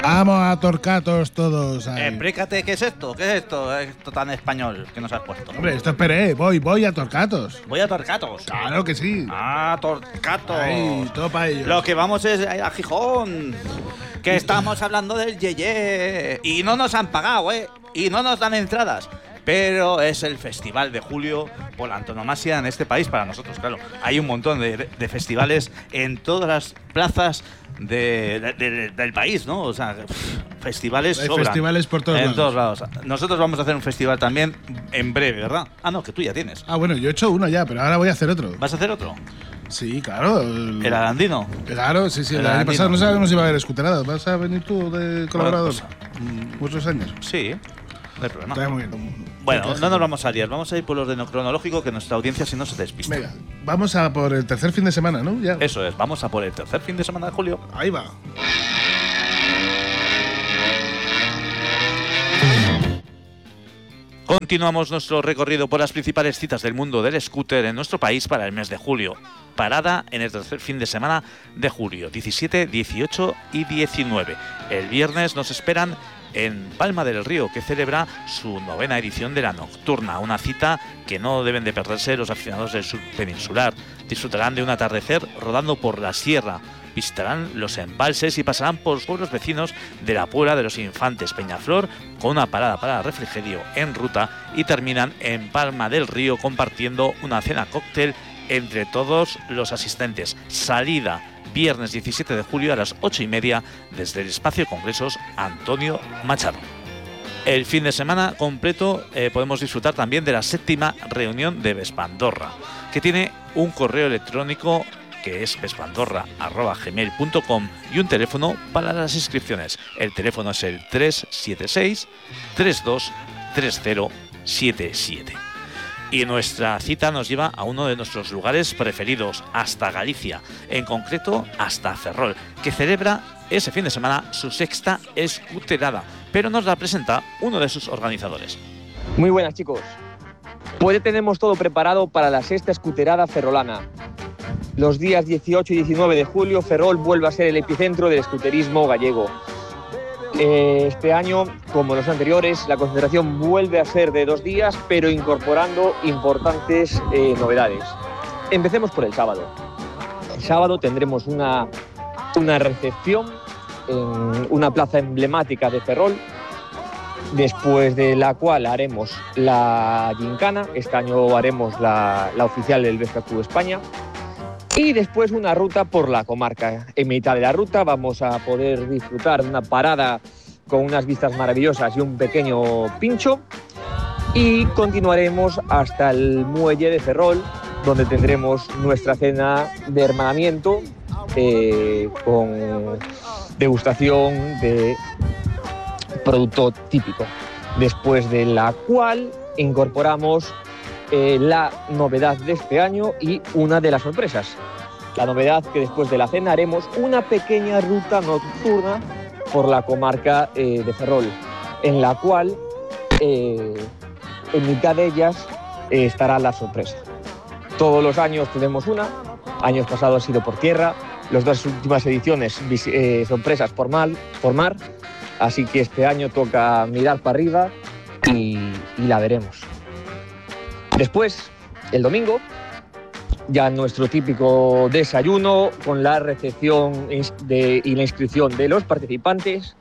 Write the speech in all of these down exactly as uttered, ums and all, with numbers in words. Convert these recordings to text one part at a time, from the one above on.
Vamos a Torcatos todos ahí. Explícate, ¿qué es esto? ¿Qué es esto? Esto tan español que nos has puesto. Hombre, esto esperé, voy, voy a Torcatos. Voy a Torcatos. Claro que sí. Ah, Torcatos. Ay, todo para ellos. Lo que vamos es a Gijón. Que estamos hablando del Yeye. Y no nos han pagado, ¿eh? Y no nos dan entradas. Pero es el festival de julio por la antonomasia en este país para nosotros, claro. Hay un montón de, de festivales en todas las plazas de, de, de, del país, ¿no? O sea, festivales Hay sobran. festivales por todos en lados. todos lados. Nosotros vamos a hacer un festival también en breve, ¿verdad? Ah, no, que tú ya tienes. Ah, bueno, yo he hecho uno ya, pero ahora voy a hacer otro. ¿Vas a hacer otro? Sí, claro. El, ¿El Arandino? Claro, sí, sí. El El, año Arandino. pasado no sabíamos si iba a haber escuteradas. ¿Vas a venir tú de colaborador? Bueno, pues, Muchos años. Sí, no hay problema. Está muy bien. Bueno, no nos vamos a liar, vamos a ir por el orden cronológico que nuestra audiencia si no se despista. Venga, vamos a por el tercer fin de semana, ¿no? Ya. Eso es, vamos a por el tercer fin de semana de julio. Ahí va. Continuamos nuestro recorrido por las principales citas del mundo del scooter en nuestro país para el mes de julio. Parada en el tercer fin de semana de julio, diecisiete, dieciocho y diecinueve. El viernes nos esperan en Palma del Río, que celebra su novena edición de la Nocturna, una cita que no deben de perderse los aficionados del sur peninsular. Disfrutarán de un atardecer rodando por la sierra, visitarán los embalses y pasarán por los pueblos vecinos de la Puebla de los Infantes, Peñaflor, con una parada para refrigerio en ruta, y terminan en Palma del Río compartiendo una cena cóctel entre todos los asistentes. Salida viernes diecisiete de julio a las ocho y media desde el Espacio Congresos Antonio Machado. El fin de semana completo eh, podemos disfrutar también de la séptima reunión de Vespandorra, que tiene un correo electrónico que es vespandorra arroba gmail punto com y un teléfono para las inscripciones. El teléfono es el tres siete seis, tres dos tres cero siete siete. Y nuestra cita nos lleva a uno de nuestros lugares preferidos, hasta Galicia, en concreto hasta Ferrol, que celebra ese fin de semana su sexta escuterada, pero nos la presenta uno de sus organizadores. Muy buenas, chicos. Pues ya tenemos todo preparado para la sexta escuterada ferrolana. Los días dieciocho y diecinueve de julio, Ferrol vuelve a ser el epicentro del escuterismo gallego. Este año, como los anteriores, la concentración vuelve a ser de dos días, pero incorporando importantes eh, novedades. Empecemos por el sábado. El sábado tendremos una, una recepción en una plaza emblemática de Ferrol, después de la cual haremos la gincana. Este año haremos la, la oficial del Vesca Club España. Y después una ruta por la comarca. En mitad de la ruta vamos a poder disfrutar de una parada con unas vistas maravillosas y un pequeño pincho. Y continuaremos hasta el muelle de Ferrol, donde tendremos nuestra cena de hermanamiento eh, con degustación de producto típico. Después de la cual incorporamos Eh, la novedad de este año y una de las sorpresas. La novedad que después de la cena haremos una pequeña ruta nocturna por la comarca eh, de Ferrol, en la cual eh, en mitad de ellas eh, estará la sorpresa. Todos los años tenemos una, años pasados ha sido por tierra, las dos últimas ediciones eh, sorpresas por, mal, por mar, así que este año toca mirar para arriba y, y la veremos. Después, el domingo, ya nuestro típico desayuno con la recepción de, y la inscripción de los participantes,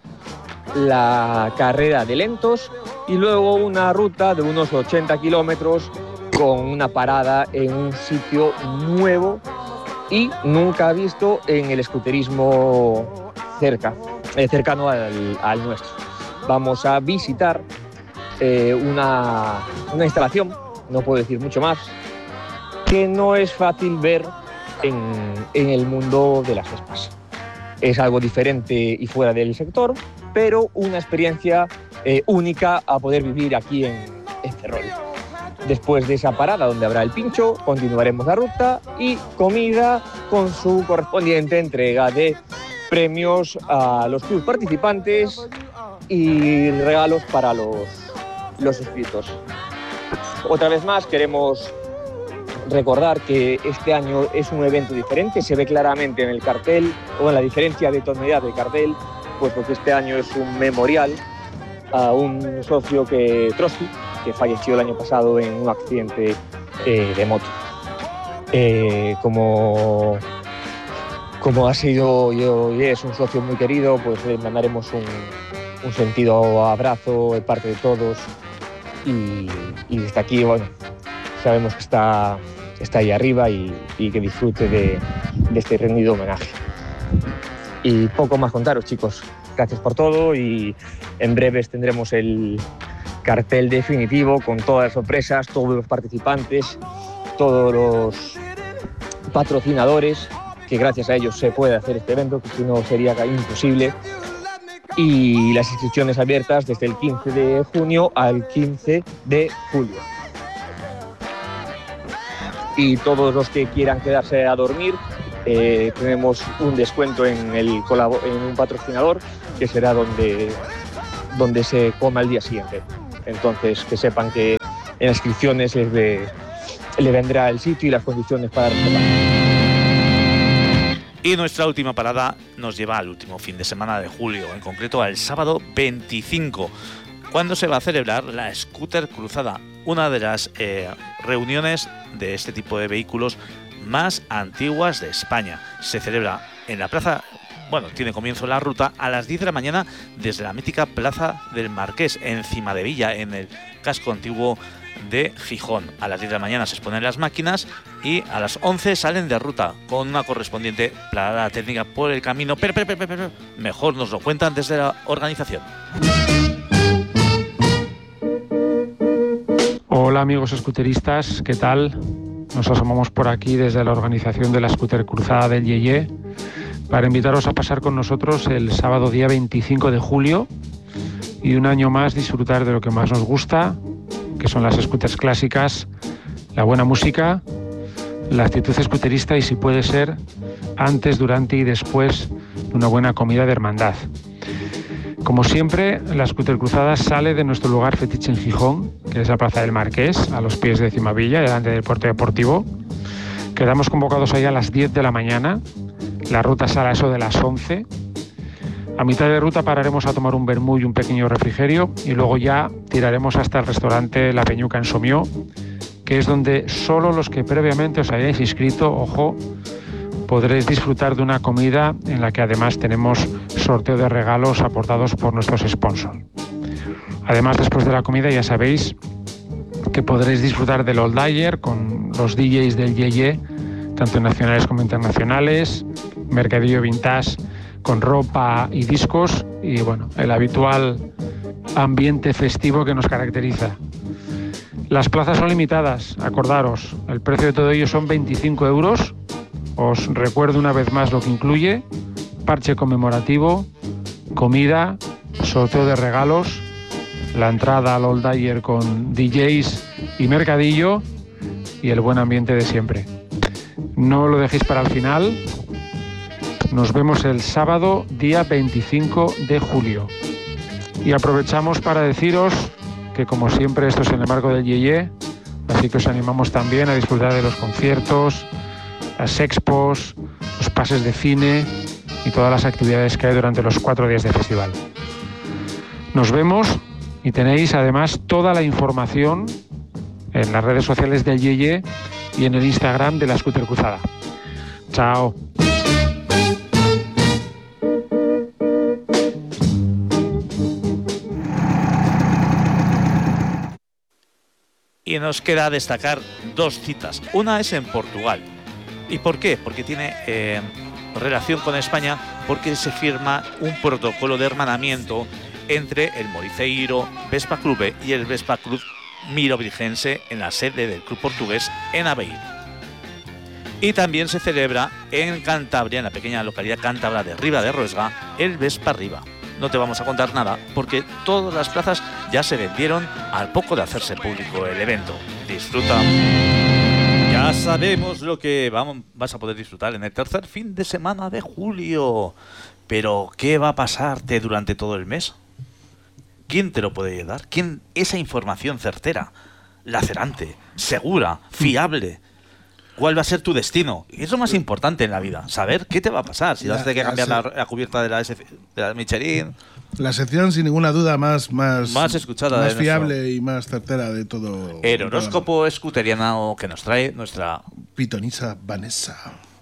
la carrera de lentos y luego una ruta de unos ochenta kilómetros con una parada en un sitio nuevo y nunca visto en el escuterismo cerca, eh, cercano al, al nuestro. Vamos a visitar eh, una, una instalación, no puedo decir mucho más, que no es fácil ver en, en el mundo de las Vespas. Es algo diferente y fuera del sector, pero una experiencia eh, única a poder vivir aquí en, en Ferrol. Después de esa parada donde habrá el pincho, continuaremos la ruta y comida con su correspondiente entrega de premios a los clubes participantes y regalos para los, los inscritos. Otra vez más queremos recordar que este año es un evento diferente, se ve claramente en el cartel, o en la diferencia de tonalidad del cartel, pues porque este año es un memorial a un socio que Trotsky, que falleció el año pasado en un accidente eh, de moto. Eh, como, como ha sido y es un socio muy querido, pues le mandaremos un, un sentido abrazo de parte de todos y, y desde aquí, bueno, sabemos que está, está ahí arriba y, y que disfrute de, de este rendido homenaje. Y poco más contaros, chicos. Gracias por todo y en breves tendremos el cartel definitivo con todas las sorpresas, todos los participantes, todos los patrocinadores, que gracias a ellos se puede hacer este evento, que si no sería imposible. Y las inscripciones abiertas desde el quince de junio al quince de julio. Y todos los que quieran quedarse a dormir, eh, tenemos un descuento en, el colabo- en un patrocinador, que será donde, donde se coma el día siguiente. Entonces, que sepan que en las inscripciones les ve, le vendrá el sitio y las condiciones para reservar. Y nuestra última parada nos lleva al último fin de semana de julio, en concreto al sábado veinticinco, cuando se va a celebrar la Scooter Cruzada, una de las eh, reuniones de este tipo de vehículos más antiguas de España. Se celebra en la plaza, bueno, tiene comienzo la ruta a las diez de la mañana desde la mítica Plaza del Marqués, en Cimadevilla, en el casco antiguo de Gijón. A las diez de la mañana se exponen las máquinas y a las once salen de ruta con una correspondiente parada técnica por el camino, pero, pero, pero, pero mejor nos lo cuentan desde la organización. Hola amigos scooteristas, ¿qué tal? Nos asomamos por aquí desde la organización de la Scooter Cruzada del Yeye para invitaros a pasar con nosotros el sábado día veinticinco de julio y un año más disfrutar de lo que más nos gusta, que son las scooters clásicas, la buena música, la actitud scooterista y, si puede ser, antes, durante y después de una buena comida de hermandad. Como siempre, la Scooter Cruzada sale de nuestro lugar fetiche en Gijón, que es la Plaza del Marqués, a los pies de Cimadevilla, delante del puerto deportivo. Quedamos convocados ahí a las diez de la mañana, la ruta sale a eso de las once. A mitad de ruta pararemos a tomar un vermú y un pequeño refrigerio y luego ya tiraremos hasta el restaurante La Peñuca en Somió, que es donde solo los que previamente os hayáis inscrito, ojo, podréis disfrutar de una comida en la que además tenemos sorteo de regalos aportados por nuestros sponsors. Además, después de la comida ya sabéis que podréis disfrutar del Old Dyer con los D Js del Yeye, tanto nacionales como internacionales, mercadillo vintage con ropa y discos y bueno, el habitual ambiente festivo que nos caracteriza. Las plazas son limitadas, acordaros, el precio de todo ello son veinticinco euros. Os recuerdo una vez más lo que incluye: parche conmemorativo, comida, sorteo de regalos, la entrada al Old Dyer con D Js y mercadillo y el buen ambiente de siempre. No lo dejéis para el final. Nos vemos el sábado día veinticinco de julio. Y aprovechamos para deciros que, como siempre, esto es en el marco del Yeye, así que os animamos también a disfrutar de los conciertos, las expos, los pases de cine y todas las actividades que hay durante los cuatro días de festival. Nos vemos y tenéis además toda la información en las redes sociales del Yeye y en el Instagram de la Scooter Cruzada. Chao. Y nos queda destacar dos citas. Una es en Portugal. ¿Y por qué? Porque tiene eh, relación con España, porque se firma un protocolo de hermanamiento entre el Moriceiro Vespa Clube y el Vespa Club Mirobrigense en la sede del club portugués en Aveiro. Y también se celebra en Cantabria, en la pequeña localidad cántabra de Riba de Roesga, el Vespa Riba. No te vamos a contar nada porque todas las plazas ya se vendieron al poco de hacerse público el evento. Disfruta. Ya sabemos lo que vamos, vas a poder disfrutar en el tercer fin de semana de julio. Pero, ¿qué va a pasarte durante todo el mes? ¿Quién te lo puede dar? ¿Quién? Esa información certera, lacerante, segura, fiable. cuál va a ser tu destino. Y es lo más importante en la vida, saber qué te va a pasar. Si vas a tener que cambiar la, la cubierta de la, S, de la Michelin. La sección, sin ninguna duda, más, más, más escuchada, más de fiable nuestro, y más certera de todo. El horóscopo escuteriano que nos trae nuestra pitonisa Vanessa.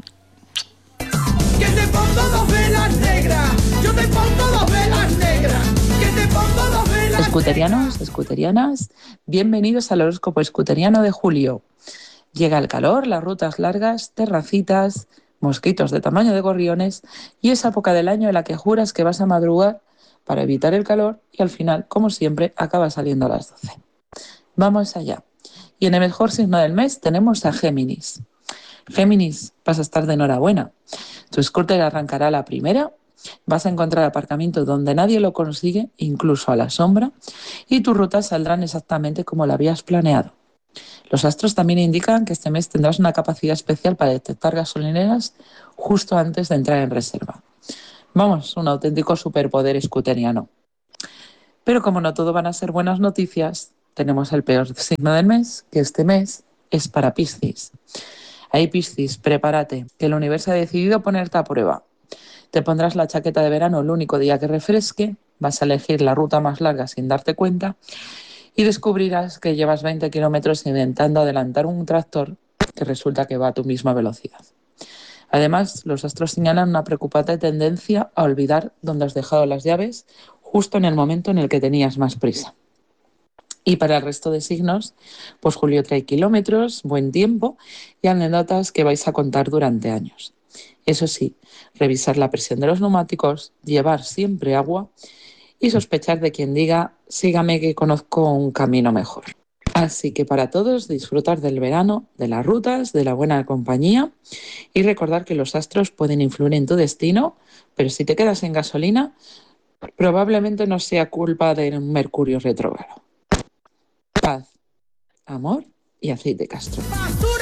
Que te pongo dos velas negras, yo te pongo dos velas negras, que te pongo dos velas. Escuterianos, escuterianas, bienvenidos al horóscopo escuteriano de julio. Llega el calor, las rutas largas, terracitas, mosquitos de tamaño de gorriones y esa época del año en la que juras que vas a madrugar para evitar el calor y al final, como siempre, acaba saliendo a las doce. Vamos allá. Y en el mejor signo del mes tenemos a Géminis. Géminis, vas a estar de enhorabuena. Tu scooter arrancará a la primera, vas a encontrar aparcamiento donde nadie lo consigue, incluso a la sombra, y tus rutas saldrán exactamente como lo habías planeado. Los astros también indican que este mes tendrás una capacidad especial para detectar gasolineras justo antes de entrar en reserva. Vamos, un auténtico superpoder escuteriano. Pero como no todo van a ser buenas noticias, tenemos el peor signo del mes, que este mes es para Piscis. Ahí, Piscis, prepárate, que el universo ha decidido ponerte a prueba. Te pondrás la chaqueta de verano el único día que refresque, vas a elegir la ruta más larga sin darte cuenta y descubrirás que llevas veinte kilómetros intentando adelantar un tractor que resulta que va a tu misma velocidad. Además, los astros señalan una preocupante tendencia a olvidar dónde has dejado las llaves justo en el momento en el que tenías más prisa. Y para el resto de signos, pues Julio trae kilómetros, buen tiempo y anécdotas que vais a contar durante años. Eso sí, revisar la presión de los neumáticos, llevar siempre agua y sospechar de quien diga, sígame que conozco un camino mejor. Así que para todos, disfrutar del verano, de las rutas, de la buena compañía y recordar que los astros pueden influir en tu destino, pero si te quedas en gasolina, probablemente no sea culpa de un Mercurio retrógrado. Paz, amor y aceite Castro.